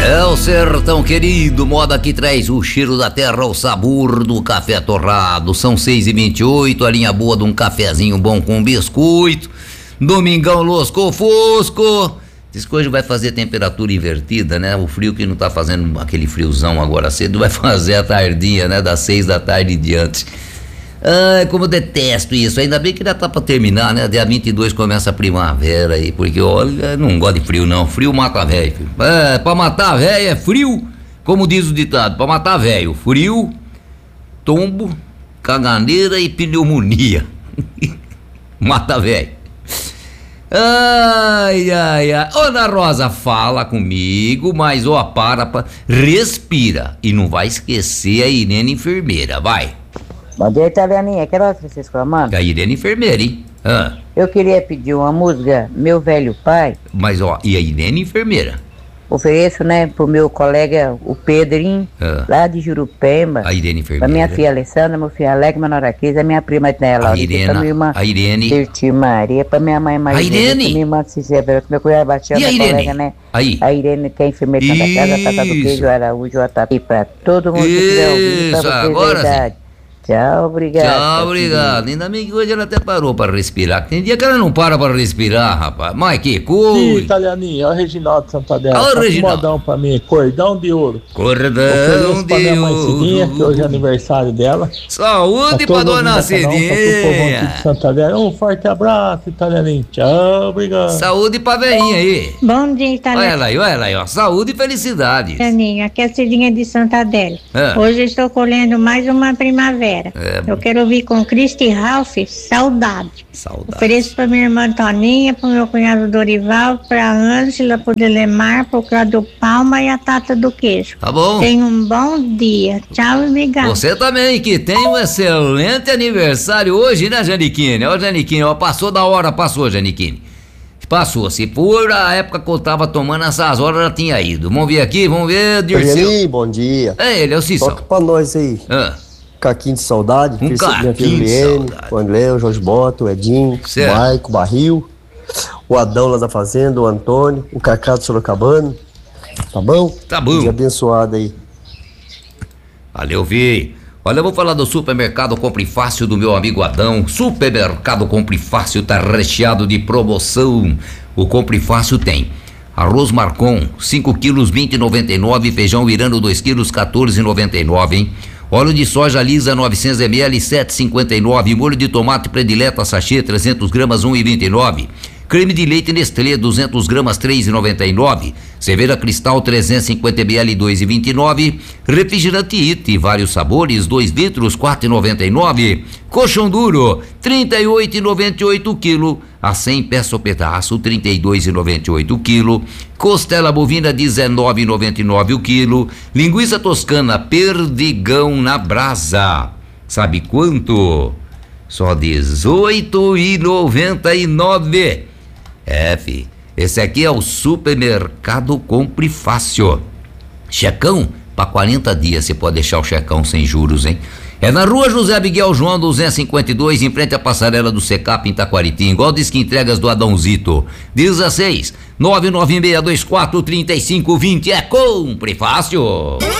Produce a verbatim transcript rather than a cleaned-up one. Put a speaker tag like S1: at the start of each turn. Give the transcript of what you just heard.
S1: É o sertão querido, moda que traz o cheiro da terra, o sabor do café torrado. São seis e vinte e oito, a linha boa de um cafezinho bom com biscoito. Domingão losco fosco. Diz que hoje vai fazer temperatura invertida, né? O frio que não tá fazendo aquele friozão agora cedo, vai fazer a tardinha, né? Das seis da tarde em diante. Ai, como eu detesto isso. Ainda bem que já tá pra terminar, né? Dia vinte e dois começa a primavera aí, porque olha, não gosto de frio não. Frio mata velho. É, pra matar velho é frio, como diz o ditado, pra matar velho, frio, tombo, caganeira e pneumonia. Mata velho. Ai, ai, ai. Ô, Ana Rosa, fala comigo, mas ó, para, para, respira e não vai esquecer a Irene enfermeira, vai.
S2: Bom dia, Italianinha. Que hora vocês clamando?
S1: A Irene enfermeira, hein? Ah.
S2: Eu queria pedir uma música, Meu Velho Pai.
S1: Mas ó, e a Irene enfermeira?
S2: Ofereço, né, pro meu colega, o Pedrinho,
S1: ah.
S2: lá de Jurupemba.
S1: A Irene enfermeira.
S2: Pra minha filha Alessandra, meu filho Alex, minha nora Cris, a minha prima Nela.
S1: A Irene.
S2: Pra minha irmã
S1: A Irene.
S2: Tirti Maria, pra minha mãe Maria.
S1: A Irene.
S2: Pra minha irmã Cicebra, pro meu cunhado Bastião, minha
S1: Irene?
S2: colega, né?
S1: Aí.
S2: A Irene, que é enfermeira da casa, Tata do Queijo, Araújo, Atapi, pra todo mundo que
S1: Isso,
S2: quiser ouvir, pra vocês,
S1: agora
S2: verdade. Tchau, obrigado.
S1: Tchau, obrigado. Ainda bem que hoje ela até parou para respirar. Tem dia que ela não para para respirar, rapaz. Mas que coisa.
S3: Ih, Italianinho, é o Reginaldo Santadela.
S1: Ô,
S3: tá
S1: Reginaldo.
S3: modão pra mim, cordão de ouro.
S1: Cordão
S3: pra
S1: de
S3: minha mãe
S1: ouro.
S3: Cidinha, que hoje é aniversário dela.
S1: Saúde
S3: Tá
S1: pra
S3: todo
S1: dona
S3: mundo da canal, tá todo o povão aqui
S1: Cidinha.
S3: de Santadela. Um forte abraço, Italianinho. Tchau, obrigado.
S1: Saúde pra veinha aí.
S4: Bom dia,
S1: Olha
S4: Italianinha.
S1: ela aí, olha ela aí, ó. Saúde e felicidades.
S4: Aqui é a Cidinha de Santa Adélia.
S1: É.
S4: Hoje eu estou colhendo mais uma primavera.
S1: É.
S4: Eu quero ouvir com Cristi Ralph, Saudade.
S1: Saudade.
S4: Ofereço para minha irmã Toninha, para meu cunhado Dorival, para Ângela, para o Delemar, para o Claudio Palma e a Tata do Queijo.
S1: Tá bom.
S4: Tenha um bom dia. Tchau e obrigado.
S1: Você também, que tem um excelente aniversário hoje, né, Janiquine? Ó, Janiquine, ó, passou da hora, passou, Janiquine. Passou, se por a época que eu tava tomando essas horas, já tinha ido. Vamos ver aqui, vamos ver, Dirceu.
S5: Aí, bom dia.
S1: É ele, é o Cissão.
S5: Toca pra nós aí.
S1: Ah.
S5: Caquinho de saudade.
S1: Um caquinho de
S5: Liene,
S1: saudade.
S5: o André, o Jorge Boto, o Edinho,
S1: Certo.
S5: o Maico, o Barril, o Adão lá da Fazenda, o Antônio, o Cacá do Sorocabana. Tá bom?
S1: Tá bom.
S5: Dia abençoado aí.
S1: Valeu, Vi. Olha, eu vou falar do supermercado Compre Fácil do meu amigo Adão. Supermercado Compre Fácil tá recheado de promoção. O Compre Fácil tem arroz Marcon, cinco quilos, vinte e noventa e nove. Feijão Irano, dois quilos, quatorze e noventa e nove, hein? Óleo de soja lisa, novecentos mililitros, sete e cinquenta e nove. Molho de tomate predileta, sachê, trezentos gramas, um e vinte e nove. Creme de leite Nestlé, duzentos gramas, três e noventa e nove. Cerveja Cristal, trezentos e cinquenta mililitros, dois e vinte e nove. Refrigerante Ite, vários sabores, dois litros, quatro e noventa e nove. Colchão duro, trinta e oito e noventa e oito quilo, a cem peço pedaço, trinta e dois e noventa e oito quilo. Costela bovina, dezenove e noventa e nove o quilo. Linguiça toscana, perdigão na brasa. Sabe quanto? Só dezoito e noventa e nove. É, fi, esse aqui é o supermercado Compre Fácil. Checão, para quarenta dias você pode deixar o checão sem juros, hein? É na rua José Miguel João duzentos e cinquenta e dois, em frente à passarela do Secap em Taquaritim, igual diz que entregas do Adãozito. dezesseis, nove nove seis dois quatro, três cinco dois zero, é Compre Fácil.